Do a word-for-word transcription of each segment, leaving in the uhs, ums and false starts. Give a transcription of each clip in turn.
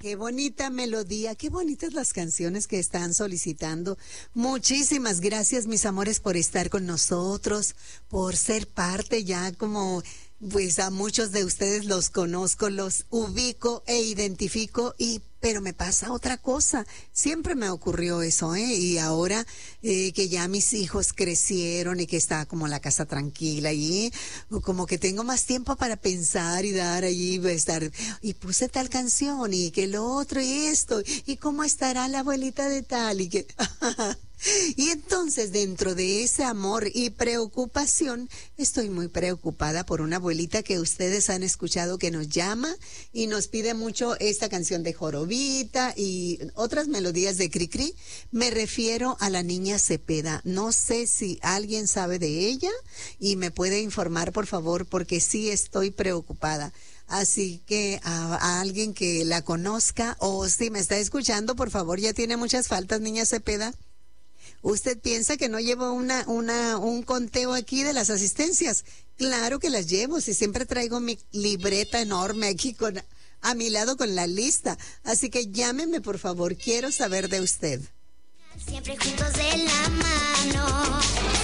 Qué bonita melodía, qué bonitas las canciones que están solicitando. Muchísimas gracias, mis amores, por estar con nosotros, por ser parte ya como, pues a muchos de ustedes los conozco, los ubico e identifico y pero me pasa otra cosa. Siempre me ocurrió eso, ¿eh? Y ahora eh, que ya mis hijos crecieron y que está como la casa tranquila y como que tengo más tiempo para pensar y dar allí, estar, y puse tal canción y que lo otro y esto, y cómo estará la abuelita de tal y que... Y entonces, dentro de ese amor y preocupación, estoy muy preocupada por una abuelita que ustedes han escuchado que nos llama y nos pide mucho esta canción de Jorobita y otras melodías de Cricri. Me refiero a la niña Cepeda. No sé si alguien sabe de ella y me puede informar, por favor, porque sí estoy preocupada. Así que a, a alguien que la conozca o si me está escuchando, por favor, ya tiene muchas faltas, niña Cepeda. ¿Usted piensa que no llevo una, una, un conteo aquí de las asistencias? Claro que las llevo, si siempre traigo mi libreta enorme aquí con, a mi lado con la lista. Así que llámeme, por favor, quiero saber de usted. Siempre juntos de la mano.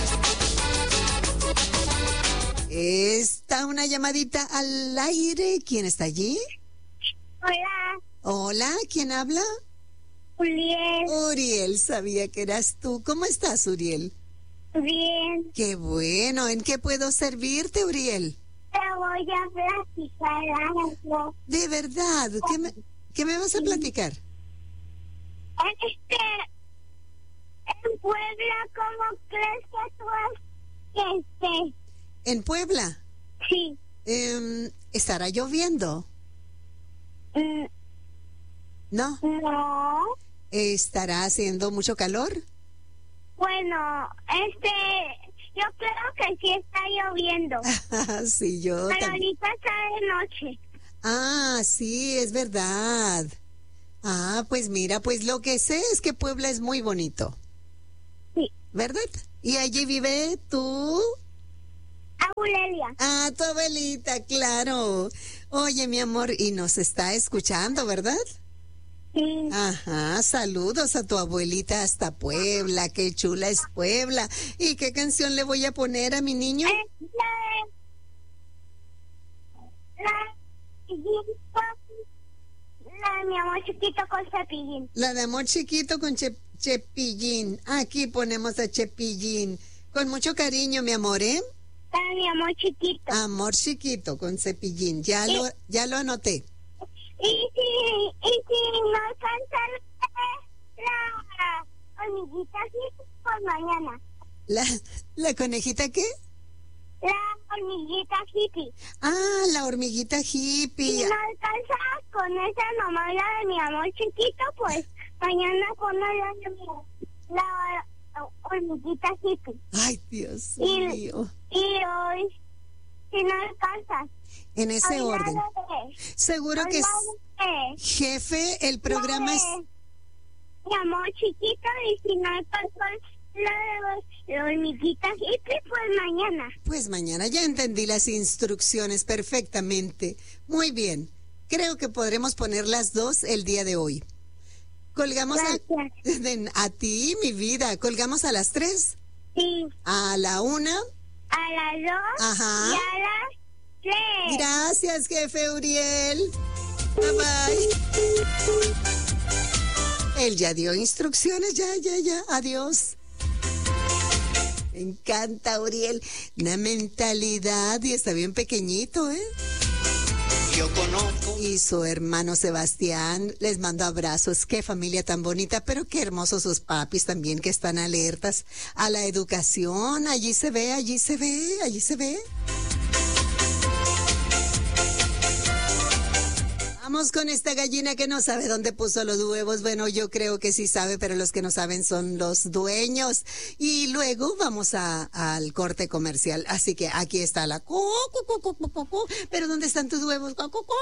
Está una llamadita al aire. ¿Quién está allí? Hola, Hola, ¿quién habla? Uriel. Uriel, sabía que eras tú. ¿Cómo estás, Uriel? Bien, Qué bueno. ¿En qué puedo servirte, Uriel? te voy a platicar algo. De verdad, ¿qué me, qué me vas a platicar? Este, en Puebla, ¿cómo crees que tú es- que estés? ¿En Puebla? Sí. Eh, ¿estará lloviendo? Mm, No. no. ¿Estará haciendo mucho calor? Bueno, este, yo creo que sí está lloviendo. Sí, yo Pero también. ahorita está de noche. Ah, sí, es verdad. Ah, pues mira, pues lo que sé es que Puebla es muy bonito, Sí. ¿verdad? Y allí vive tú. Aurelia. Ah, tu abuelita, claro. Oye, mi amor, y nos está escuchando, ¿verdad? Sí. Ajá, saludos a tu abuelita hasta Puebla, qué chula es Puebla. ¿Y qué canción le voy a poner a mi niño? Es la de... La, la de mi amor chiquito con cepillín. La de Amor Chiquito con Che- Chepillín. Aquí ponemos a Chepillín. Con mucho cariño, mi amor, ¿eh? La de mi amor chiquito. Amor Chiquito con Cepillín. Ya lo, ya lo anoté. Y si, y si no cantan la hormiguita hippie, pues mañana. ¿La, la conejita qué? La hormiguita hippie. Ah, la hormiguita Si hippie. no alcanza con esa nomás la de mi amor chiquito, pues mañana con la de mi la hormiguita hippie. Ay, Dios Y, mío. y hoy, si no alcanzas, En ese hoy la orden. de- Seguro hoy que, la s- de- jefe, el programa es... la de mi amor chiquito, y si no alcanzó la de la hormiguita hippie, pues mañana. Pues mañana ya entendí las instrucciones perfectamente. Muy bien. Creo que podremos poner las dos el día de hoy. Colgamos a, Gracias. de- a ti, mi vida. Colgamos a las tres, Sí, a la una. a las dos Ajá. y a las tres. Gracias, jefe Uriel. Bye bye. Él ya dio instrucciones, ya, ya, ya. Adiós. Me encanta, Uriel. Una mentalidad y está bien pequeñito, ¿eh? Yo conozco. Y su hermano Sebastián, les mando abrazos. Qué familia tan bonita, pero qué hermosos sus papis también que están alertas a la educación. Allí se ve, allí se ve, allí se ve. Vamos con esta gallina que no sabe dónde puso los huevos. Bueno, yo creo que sí sabe, pero los que no saben son los dueños. Y luego vamos a, al corte comercial. Así que aquí está la... cu, cu, cu, cu, cu, cu, cu. Pero ¿dónde están tus huevos? Cu, cu, cu.